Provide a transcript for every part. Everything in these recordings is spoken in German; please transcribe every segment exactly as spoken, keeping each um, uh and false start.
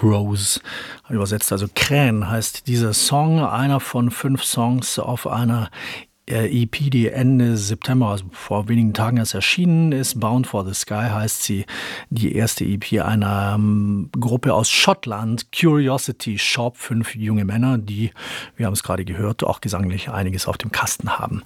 Crows, übersetzt also Krähen heißt dieser Song, einer von fünf Songs auf einer E P, die Ende September, also vor wenigen Tagen erst erschienen ist. Bound for the Sky heißt sie, die erste E P einer ähm, Gruppe aus Schottland, Curiosity Shop, fünf junge Männer, die, wir haben es gerade gehört, auch gesanglich einiges auf dem Kasten haben.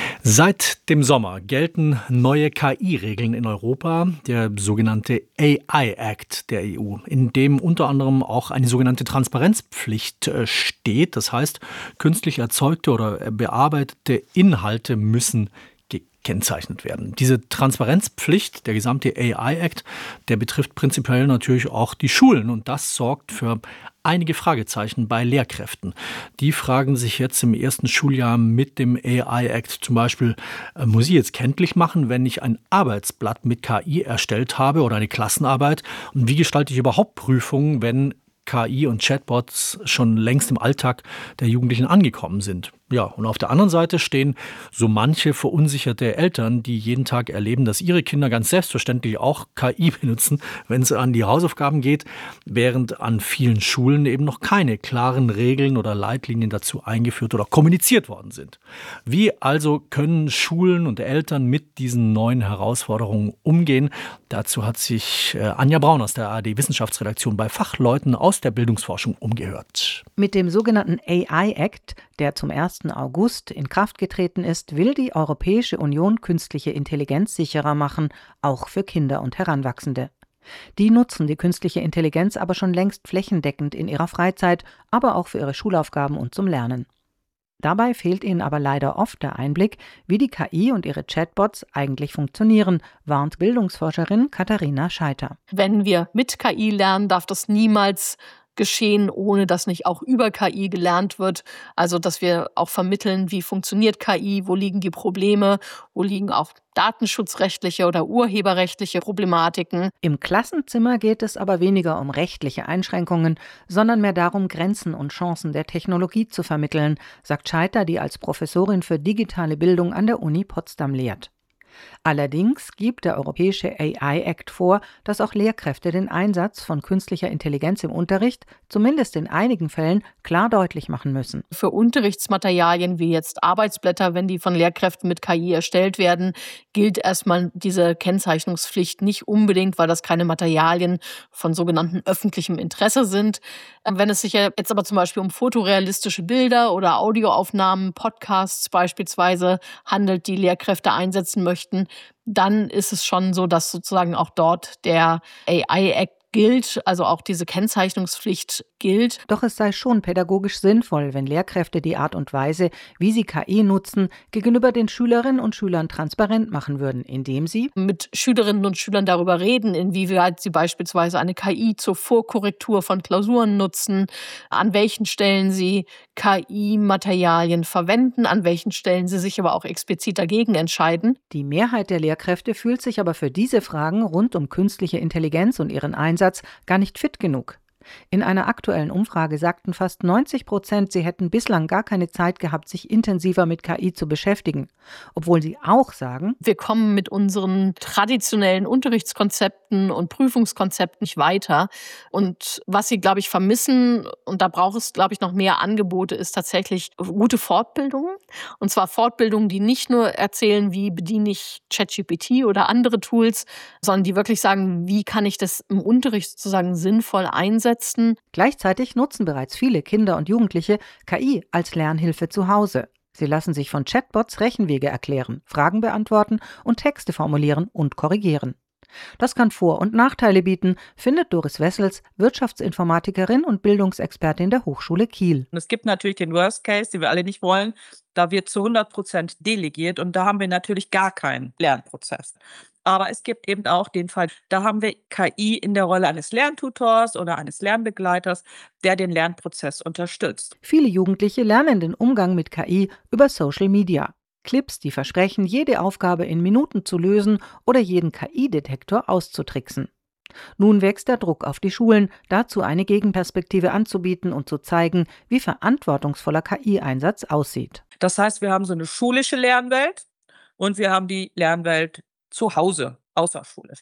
Seit dem Sommer gelten neue K I-Regeln in Europa, der sogenannte A I Act der E U, in dem unter anderem auch eine sogenannte Transparenzpflicht steht. Das heißt, künstlich erzeugte oder bearbeitete Inhalte müssen gekennzeichnet werden. Diese Transparenzpflicht, der gesamte A I Act, der betrifft prinzipiell natürlich auch die Schulen und das sorgt für einige Fragezeichen bei Lehrkräften. Die fragen sich jetzt im ersten Schuljahr mit dem A I Act zum Beispiel, äh, muss ich jetzt kenntlich machen, wenn ich ein Arbeitsblatt mit K I erstellt habe oder eine Klassenarbeit? Und wie gestalte ich überhaupt Prüfungen, wenn K I und Chatbots schon längst im Alltag der Jugendlichen angekommen sind? Ja, und auf der anderen Seite stehen so manche verunsicherte Eltern, die jeden Tag erleben, dass ihre Kinder ganz selbstverständlich auch K I benutzen, wenn es an die Hausaufgaben geht, während an vielen Schulen eben noch keine klaren Regeln oder Leitlinien dazu eingeführt oder kommuniziert worden sind. Wie also können Schulen und Eltern mit diesen neuen Herausforderungen umgehen? Dazu hat sich äh, Anja Braun aus der A R D-Wissenschaftsredaktion bei Fachleuten aus der Bildungsforschung umgehört. Mit dem sogenannten A I Act, der zum ersten August in Kraft getreten ist, will die Europäische Union künstliche Intelligenz sicherer machen, auch für Kinder und Heranwachsende. Die nutzen die künstliche Intelligenz aber schon längst flächendeckend in ihrer Freizeit, aber auch für ihre Schulaufgaben und zum Lernen. Dabei fehlt ihnen aber leider oft der Einblick, wie die K I und ihre Chatbots eigentlich funktionieren, warnt Bildungsforscherin Katharina Scheiter. Wenn wir mit K I lernen, darf das niemals geschehen, ohne dass nicht auch über K I gelernt wird. Also, dass wir auch vermitteln, wie funktioniert K I, wo liegen die Probleme, wo liegen auch datenschutzrechtliche oder urheberrechtliche Problematiken. Im Klassenzimmer geht es aber weniger um rechtliche Einschränkungen, sondern mehr darum, Grenzen und Chancen der Technologie zu vermitteln, sagt Scheiter, die als Professorin für digitale Bildung an der Uni Potsdam lehrt. Allerdings gibt der Europäische A I Act vor, dass auch Lehrkräfte den Einsatz von künstlicher Intelligenz im Unterricht, zumindest in einigen Fällen, klar deutlich machen müssen. Für Unterrichtsmaterialien wie jetzt Arbeitsblätter, wenn die von Lehrkräften mit K I erstellt werden, gilt erstmal diese Kennzeichnungspflicht nicht unbedingt, weil das keine Materialien von sogenanntem öffentlichem Interesse sind. Wenn es sich jetzt aber zum Beispiel um fotorealistische Bilder oder Audioaufnahmen, Podcasts beispielsweise handelt, die Lehrkräfte einsetzen möchten, dann ist es schon so, dass sozusagen auch dort der A I Act gilt, also auch diese Kennzeichnungspflicht gilt. Doch es sei schon pädagogisch sinnvoll, wenn Lehrkräfte die Art und Weise, wie sie K I nutzen, gegenüber den Schülerinnen und Schülern transparent machen würden, indem sie mit Schülerinnen und Schülern darüber reden, inwieweit sie beispielsweise eine K I zur Vorkorrektur von Klausuren nutzen, an welchen Stellen sie K I-Materialien verwenden, an welchen Stellen sie sich aber auch explizit dagegen entscheiden. Die Mehrheit der Lehrkräfte fühlt sich aber für diese Fragen rund um künstliche Intelligenz und ihren Einsatz gar nicht fit genug. In einer aktuellen Umfrage sagten fast neunzig Prozent, sie hätten bislang gar keine Zeit gehabt, sich intensiver mit K I zu beschäftigen. Obwohl sie auch sagen, wir kommen mit unseren traditionellen Unterrichtskonzepten und Prüfungskonzepten nicht weiter. Und was sie, glaube ich, vermissen, und da braucht es, glaube ich, noch mehr Angebote, ist tatsächlich gute Fortbildungen. Und zwar Fortbildungen, die nicht nur erzählen, wie bediene ich ChatGPT oder andere Tools, sondern die wirklich sagen, wie kann ich das im Unterricht sozusagen sinnvoll einsetzen. Gleichzeitig nutzen bereits viele Kinder und Jugendliche K I als Lernhilfe zu Hause. Sie lassen sich von Chatbots Rechenwege erklären, Fragen beantworten und Texte formulieren und korrigieren. Das kann Vor- und Nachteile bieten, findet Doris Wessels, Wirtschaftsinformatikerin und Bildungsexpertin der Hochschule Kiel. Und es gibt natürlich den Worst Case, den wir alle nicht wollen. Da wird zu hundert Prozent delegiert und da haben wir natürlich gar keinen Lernprozess. Aber es gibt eben auch den Fall, da haben wir K I in der Rolle eines Lerntutors oder eines Lernbegleiters, der den Lernprozess unterstützt. Viele Jugendliche lernen den Umgang mit K I über Social Media. Clips, die versprechen, jede Aufgabe in Minuten zu lösen oder jeden K I-Detektor auszutricksen. Nun wächst der Druck auf die Schulen, dazu eine Gegenperspektive anzubieten und zu zeigen, wie verantwortungsvoller K I-Einsatz aussieht. Das heißt, wir haben so eine schulische Lernwelt und wir haben die Lernwelt zu Hause, außerschulisch.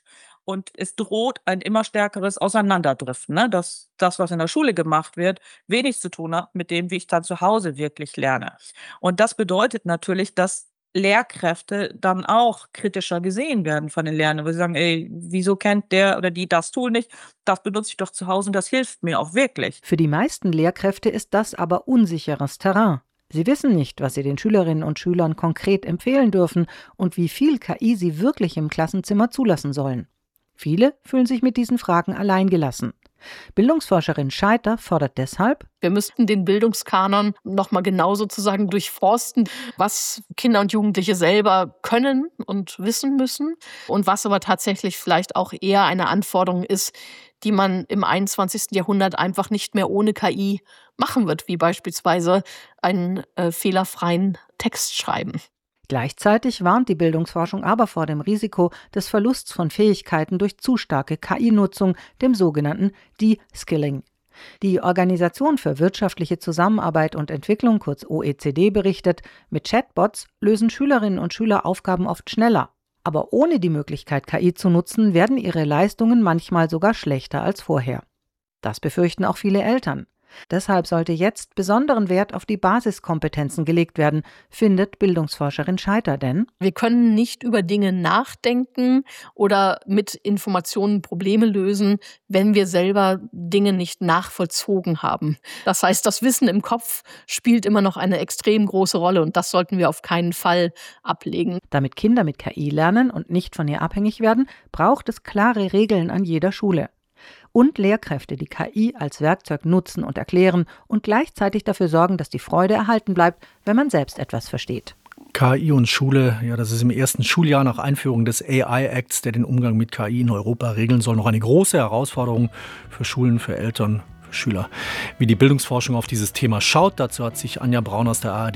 Und es droht ein immer stärkeres Auseinanderdriften, ne? Dass das, was in der Schule gemacht wird, wenig zu tun hat mit dem, wie ich dann zu Hause wirklich lerne. Und das bedeutet natürlich, dass Lehrkräfte dann auch kritischer gesehen werden von den Lernenden, weil sie sagen: „Ey, wieso kennt der oder die das Tool nicht? Das benutze ich doch zu Hause und das hilft mir auch wirklich.“ Für die meisten Lehrkräfte ist das aber unsicheres Terrain. Sie wissen nicht, was sie den Schülerinnen und Schülern konkret empfehlen dürfen und wie viel K I sie wirklich im Klassenzimmer zulassen sollen. Viele fühlen sich mit diesen Fragen alleingelassen. Bildungsforscherin Scheiter fordert deshalb: Wir müssten den Bildungskanon noch mal genau sozusagen durchforsten, was Kinder und Jugendliche selber können und wissen müssen und was aber tatsächlich vielleicht auch eher eine Anforderung ist, die man im einundzwanzigsten Jahrhundert einfach nicht mehr ohne K I machen wird, wie beispielsweise einen äh, fehlerfreien Text schreiben. Gleichzeitig warnt die Bildungsforschung aber vor dem Risiko des Verlusts von Fähigkeiten durch zu starke K I-Nutzung, dem sogenannten De-Skilling. Die Organisation für wirtschaftliche Zusammenarbeit und Entwicklung, kurz O E C D, berichtet, mit Chatbots lösen Schülerinnen und Schüler Aufgaben oft schneller. Aber ohne die Möglichkeit, K I zu nutzen, werden ihre Leistungen manchmal sogar schlechter als vorher. Das befürchten auch viele Eltern. Deshalb sollte jetzt besonderen Wert auf die Basiskompetenzen gelegt werden, findet Bildungsforscherin Scheiter, denn wir können nicht über Dinge nachdenken oder mit Informationen Probleme lösen, wenn wir selber Dinge nicht nachvollzogen haben. Das heißt, das Wissen im Kopf spielt immer noch eine extrem große Rolle und das sollten wir auf keinen Fall ablegen. Damit Kinder mit K I lernen und nicht von ihr abhängig werden, braucht es klare Regeln an jeder Schule. Und Lehrkräfte, die K I als Werkzeug nutzen und erklären und gleichzeitig dafür sorgen, dass die Freude erhalten bleibt, wenn man selbst etwas versteht. K I und Schule, ja, das ist im ersten Schuljahr nach Einführung des A I-Acts, der den Umgang mit K I in Europa regeln soll, noch eine große Herausforderung für Schulen, für Eltern, für Schüler. Wie die Bildungsforschung auf dieses Thema schaut, dazu hat sich Anja Braun aus der A R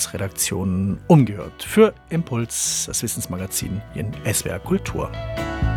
D-Wissenschaftsredaktion umgehört. Für Impuls, das Wissensmagazin in S W R Kultur.